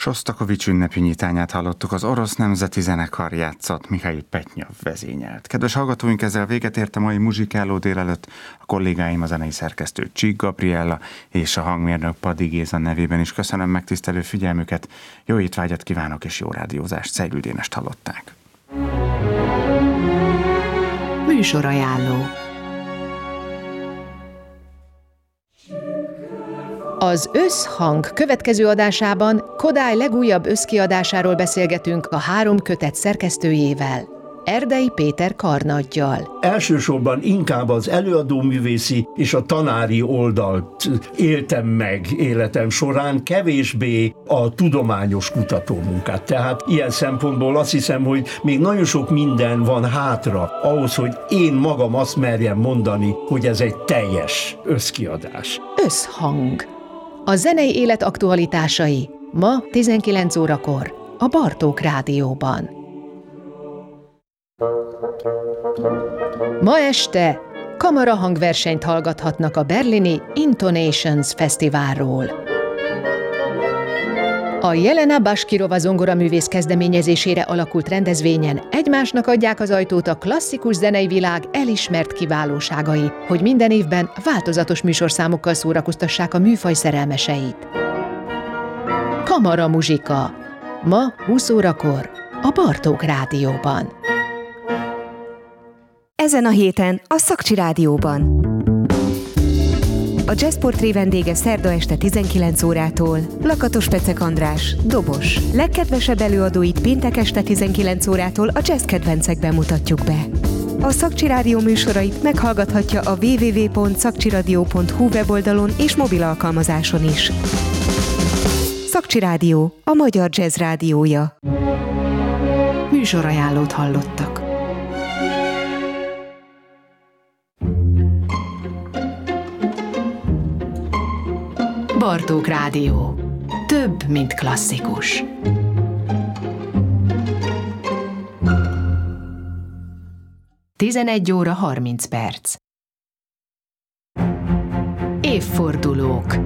Sosztakovics ünnepi nyitányát hallottuk, az Orosz Nemzeti Zenekar játszott, Mihail Petnyov vezényelt. Kedves hallgatóink, ezzel véget ért a mai muzsikáló délelőtt. A kollégáim, a zenei szerkesztő Csík Gabriella és a hangmérnök Padi Géza nevében is köszönöm megtisztelő figyelmüket. Jó étvágyat kívánok és jó rádiózást. Ceglő Dénest hallották. Műsorajánló. Az Összhang következő adásában Kodály legújabb összkiadásáról beszélgetünk a 3 kötet szerkesztőjével, Erdei Péter karnaggyal. Elsősorban inkább az előadóművészi és a tanári oldalt éltem meg életem során, kevésbé a tudományos kutatómunkát. Tehát ilyen szempontból azt hiszem, hogy még nagyon sok minden van hátra ahhoz, hogy én magam azt merjem mondani, hogy ez egy teljes összkiadás. Összhang. A zenei élet aktualitásai ma 19 órakor a Bartók Rádióban. Ma este kamarahangversenyt hallgathatnak a berlini Intonations Fesztiválról. A Jelena Bashkirova zongoraművész kezdeményezésére alakult rendezvényen egymásnak adják az ajtót a klasszikus zenei világ elismert kiválóságai, hogy minden évben változatos műsorszámokkal szórakoztassák a műfaj szerelmeseit. Kamara muzsika. Ma 20 órakor a Bartók Rádióban. Ezen a héten a Szakcsi Rádióban. A Jazzportré vendége szerda este 19 órától Lakatos Pecek András, dobos. Legkedvesebb előadóit péntek este 19 órától a jazz kedvencekben mutatjuk be. A Szakcsi Rádió műsorait meghallgathatja a www.szakcsiradio.hu weboldalon és mobil alkalmazáson is. Szakcsi Rádió, a magyar jazz rádiója. Műsorajánlót hallottak. Bartók Rádió. Több, mint klasszikus. Tizenegy óra 30 perc. Évfordulók.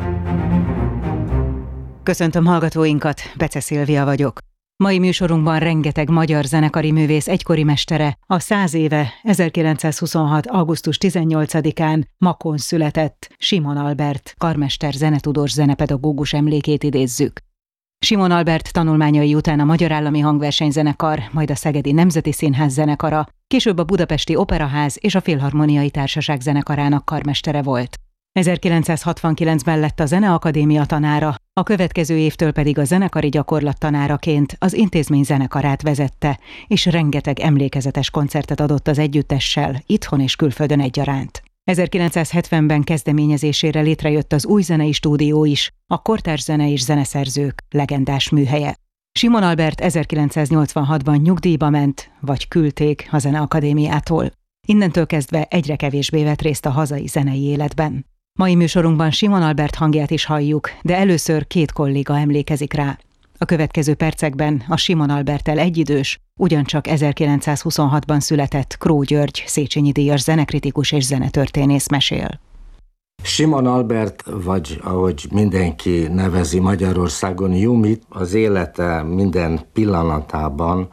Köszöntöm hallgatóinkat, Bece Szilvia vagyok. Mai műsorunkban rengeteg magyar zenekari művész egykori mestere, a 100 éve 1926. augusztus 18-án Makón született Simon Albert, karmester, zenetudós, zenepedagógus emlékét idézzük. Simon Albert tanulmányai után a Magyar Állami Hangversenyzenekar, majd a Szegedi Nemzeti Színház zenekara, később a Budapesti Operaház és a Filharmoniai Társaság zenekarának karmestere volt. 1969-ben lett a Zeneakadémia tanára, a következő évtől pedig a zenekari gyakorlat tanáraként az intézmény zenekarát vezette, és rengeteg emlékezetes koncertet adott az együttessel, itthon és külföldön egyaránt. 1970-ben kezdeményezésére létrejött az Új Zenei Stúdió is, a kortárs zene és zeneszerzők legendás műhelye. Simon Albert 1986-ban nyugdíjba ment, vagy küldték a Zeneakadémiától. Innentől kezdve egyre kevésbé vett részt a hazai zenei életben. Mai műsorunkban Simon Albert hangját is halljuk, de először 2 kolléga emlékezik rá. A következő percekben a Simon Alberttel egyidős, ugyancsak 1926-ban született Kró György, Széchenyi díjas zenekritikus és zenetörténész mesél. Simon Albert, vagy ahogy mindenki nevezi Magyarországon, Jumit, az élete minden pillanatában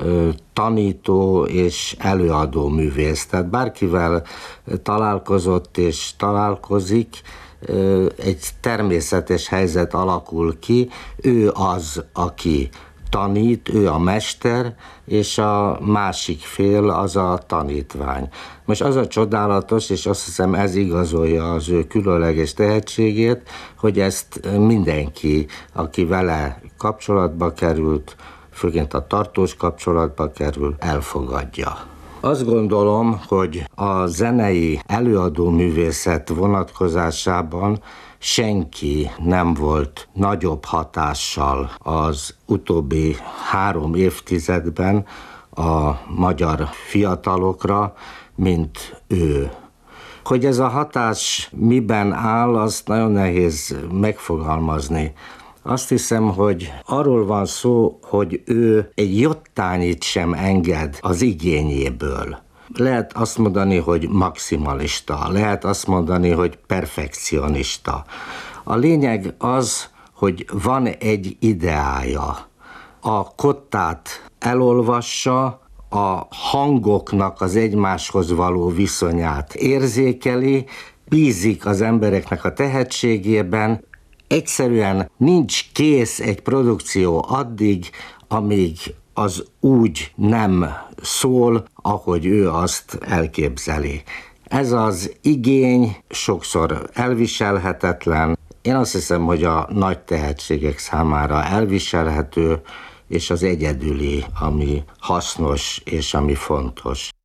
tanító és előadó művész. Tehát bárkivel találkozott és találkozik, egy természetes helyzet alakul ki, ő az, aki tanít, ő a mester, és a másik fél az a tanítvány. Most az a csodálatos, és azt hiszem ez igazolja az ő különleges tehetségét, hogy ezt mindenki, aki vele kapcsolatba került, főként a tartós kapcsolatba kerül, elfogadja. Azt gondolom, hogy a zenei előadóművészet vonatkozásában senki nem volt nagyobb hatással az utóbbi 3 évtizedben a magyar fiatalokra, mint ő. Hogy ez a hatás miben áll, azt nagyon nehéz megfogalmazni. Azt hiszem, hogy arról van szó, hogy ő egy jottányit sem enged az igényéből. Lehet azt mondani, hogy maximalista, lehet azt mondani, hogy perfekcionista. A lényeg az, hogy van egy ideája. A kottát elolvassa, a hangoknak az egymáshoz való viszonyát érzékeli, bízik az embereknek a tehetségében, egyszerűen nincs kész egy produkció addig, amíg az úgy nem szól, ahogy ő azt elképzeli. Ez az igény sokszor elviselhetetlen. Én azt hiszem, hogy a nagy tehetségek számára elviselhető, és az egyedüli, ami hasznos és ami fontos.